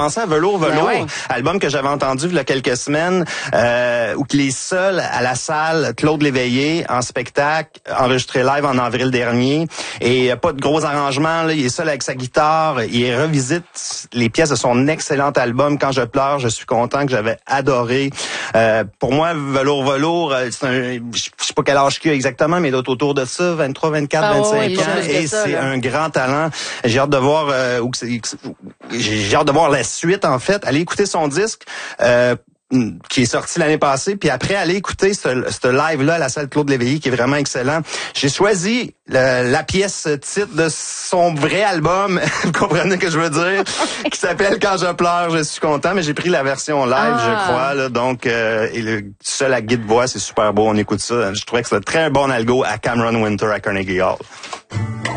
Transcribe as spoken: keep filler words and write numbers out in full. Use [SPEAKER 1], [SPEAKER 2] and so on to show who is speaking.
[SPEAKER 1] penser à Velours, Velours,
[SPEAKER 2] ouais.
[SPEAKER 1] album que j'avais entendu il y a quelques semaines, euh, où il est seul à la salle, Claude Léveillé, en spectacle, enregistré live en avril dernier, et euh, pas de gros arrangements, là, il est seul avec sa guitare, il revisite les pièces de son excellent album Quand je pleure, je suis content, que j'avais adoré. Euh, pour moi, Velours, Velours, c'est un, je sais pas quel âge qu'il a exactement, mais il doit être autour de ça, vingt-trois, vingt-quatre,
[SPEAKER 2] ah,
[SPEAKER 1] vingt-cinq
[SPEAKER 2] ouais,
[SPEAKER 1] ans, et
[SPEAKER 2] ça,
[SPEAKER 1] c'est
[SPEAKER 2] là.
[SPEAKER 1] un grand talent. J'ai hâte de voir euh, où c'est, j'ai hâte de voir la suite, en fait. Allez écouter son disque euh, qui est sorti l'année passée, puis après aller écouter ce, ce live-là à la salle Claude Léveillé qui est vraiment excellent. J'ai choisi le, la pièce titre de son vrai album, vous comprenez ce que je veux dire, qui s'appelle Quand je pleure, je suis content, mais j'ai pris la version live,
[SPEAKER 2] ah.
[SPEAKER 1] je crois, là, donc euh, et le seul à guide-voix, c'est super beau, on écoute ça. Je trouvais que c'était très bon algo à Cameron Winter à Carnegie Hall.